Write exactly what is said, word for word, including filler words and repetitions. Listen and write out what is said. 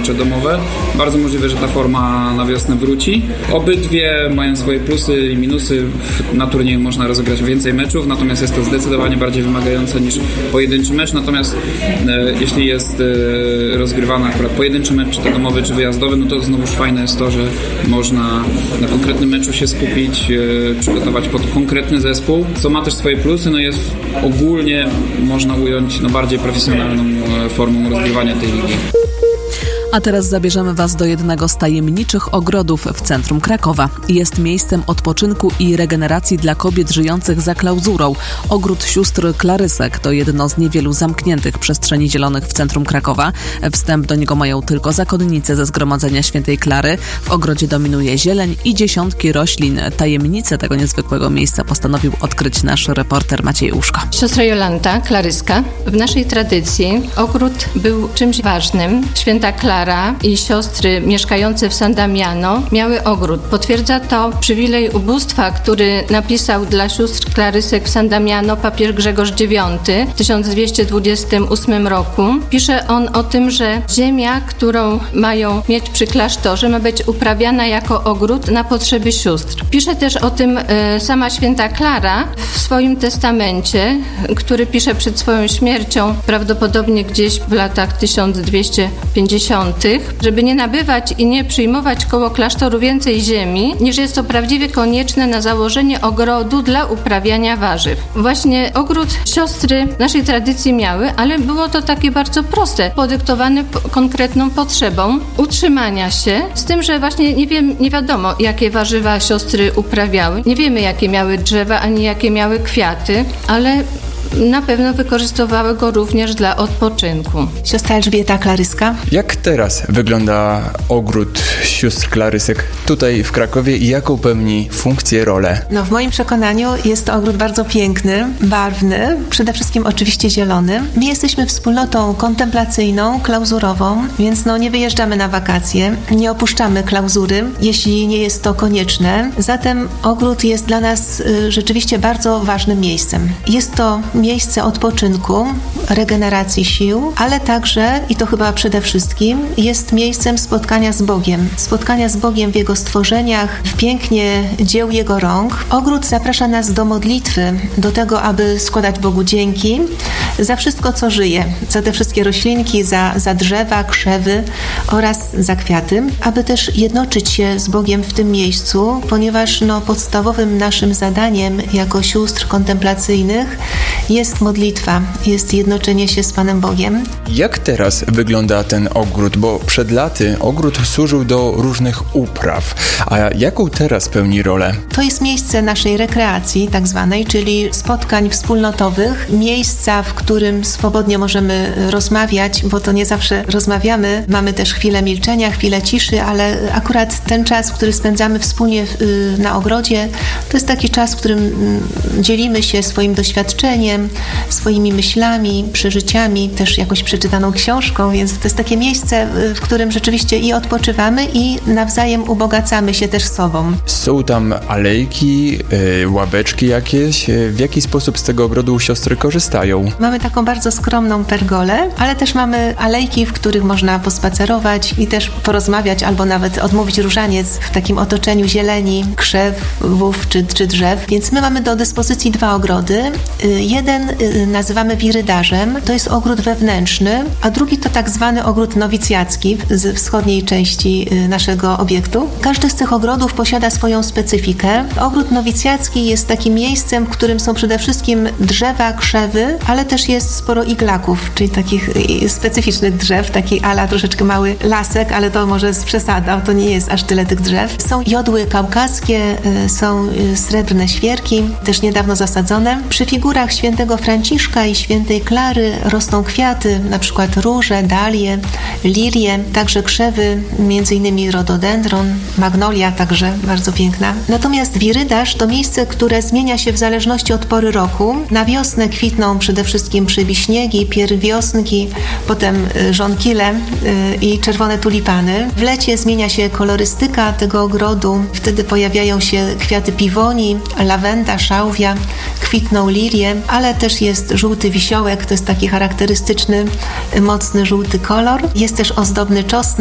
mecze domowe. Bardzo możliwe, że ta forma na wiosnę wróci. Obydwie mają swoje plusy i minusy. Na turnieju można rozegrać więcej meczów, natomiast jest to zdecydowanie bardziej wymagające niż pojedynczy mecz. Natomiast e, jeśli jest e, rozgrywany akurat pojedynczy mecz, czy to domowy, czy wyjazdowy, no to znowuż fajne jest to, że można na konkretnym meczu się skupić, e, przygotować pod konkretny zespół, co ma też swoje plusy, no jest ogólnie można ująć no, bardziej profesjonalną e, formą rozgrywania tej ligi. A teraz zabierzemy Was do jednego z tajemniczych ogrodów w centrum Krakowa. Jest miejscem odpoczynku i regeneracji dla kobiet żyjących za klauzurą. Ogród sióstr Klarysek to jedno z niewielu zamkniętych przestrzeni zielonych w centrum Krakowa. Wstęp do niego mają tylko zakonnice ze Zgromadzenia Świętej Klary. W ogrodzie dominuje zieleń i dziesiątki roślin. Tajemnicę tego niezwykłego miejsca postanowił odkryć nasz reporter Maciej Uszko. Siostra Jolanta Klaryska. W naszej tradycji ogród był czymś ważnym. Święta Klara i siostry mieszkające w San Damiano miały ogród. Potwierdza to przywilej ubóstwa, który napisał dla sióstr Klarysek w San Damiano papież Grzegorz dziewiąty w tysiąc dwieście dwudziestym ósmym roku. Pisze on o tym, że ziemia, którą mają mieć przy klasztorze, ma być uprawiana jako ogród na potrzeby sióstr. Pisze też o tym e, sama święta Klara w swoim testamencie, który pisze przed swoją śmiercią, prawdopodobnie gdzieś w latach tysiąc dwieście pięćdziesiątych, żeby nie nabywać i nie przyjmować koło klasztoru więcej ziemi, niż jest to prawdziwie konieczne na założenie ogrodu dla uprawiania warzyw. Właśnie ogród siostry naszej tradycji miały, ale było to takie bardzo proste, podyktowane p- konkretną potrzebą utrzymania się, z tym, że właśnie nie wiem, nie wiadomo, jakie warzywa siostry uprawiały. Nie wiemy, jakie miały drzewa, ani jakie miały kwiaty, ale na pewno wykorzystywały go również dla odpoczynku. Siostra Elżbieta Klaryska. Jak teraz wygląda ogród sióstr Klarysek tutaj w Krakowie i jaką pełni funkcję, rolę? No w moim przekonaniu jest to ogród bardzo piękny, barwny, przede wszystkim oczywiście zielony. My jesteśmy wspólnotą kontemplacyjną, klauzurową, więc no nie wyjeżdżamy na wakacje, nie opuszczamy klauzury, jeśli nie jest to konieczne. Zatem ogród jest dla nas y, rzeczywiście bardzo ważnym miejscem. Jest to miejsce odpoczynku, regeneracji sił, ale także, i to chyba przede wszystkim, jest miejscem spotkania z Bogiem. Spotkania z Bogiem w Jego stworzeniach, w pięknie dzieł Jego rąk. Ogród zaprasza nas do modlitwy, do tego, aby składać Bogu dzięki za wszystko, co żyje, za te wszystkie roślinki, za, za drzewa, krzewy oraz za kwiaty, aby też jednoczyć się z Bogiem w tym miejscu, ponieważ no, podstawowym naszym zadaniem jako sióstr kontemplacyjnych jest modlitwa, jest jednoczenie się z Panem Bogiem. Jak teraz wygląda ten ogród? Bo przed laty ogród służył do różnych upraw. A jaką teraz pełni rolę? To jest miejsce naszej rekreacji, tak zwanej, czyli spotkań wspólnotowych, miejsca, w którym swobodnie możemy rozmawiać, bo to nie zawsze rozmawiamy. Mamy też chwilę milczenia, chwilę ciszy, ale akurat ten czas, który spędzamy wspólnie na ogrodzie, to jest taki czas, w którym dzielimy się swoim doświadczeniem, swoimi myślami, przeżyciami, też jakąś przeczytaną książką, więc to jest takie miejsce, w którym rzeczywiście i odpoczywamy, i nawzajem ubogacamy się też sobą. Są tam alejki, yy, ławeczki jakieś. W jaki sposób z tego ogrodu siostry korzystają? Mamy taką bardzo skromną pergolę, ale też mamy alejki, w których można pospacerować i też porozmawiać, albo nawet odmówić różaniec w takim otoczeniu zieleni, krzewów czy, czy drzew. Więc my mamy do dyspozycji dwa ogrody. Jeden nazywamy wirydarzem, to jest ogród wewnętrzny, a drugi to tak zwany ogród nowicjacki z wschodniej części naszego obiektu. Każdy z tych ogrodów posiada swoją specyfikę. Ogród nowicjacki jest takim miejscem, w którym są przede wszystkim drzewa, krzewy, ale też jest sporo iglaków, czyli takich specyficznych drzew, taki ala troszeczkę mały lasek, ale to może z przesadą, to nie jest aż tyle tych drzew. Są jodły kaukaskie, są srebrne świerki, też niedawno zasadzone. Przy figurach świętego Franciszka i świętej Klary rosną kwiaty, na przykład róże, dalie, lilie, także krzewy, między innymi rododendron, magnolia także bardzo piękna. Natomiast wirydarz to miejsce, które zmienia się w zależności od pory roku. Na wiosnę kwitną przede wszystkim przybiśniegi, pierwiosnki, potem żonkile i czerwone tulipany. W lecie zmienia się kolorystyka tego ogrodu, wtedy pojawiają się kwiaty piwoni, lawenda, szałwia, kwitną lilie, ale też jest żółty wisiołek, to jest taki charakterystyczny, mocny żółty kolor. Jest też ozdobny czosnek,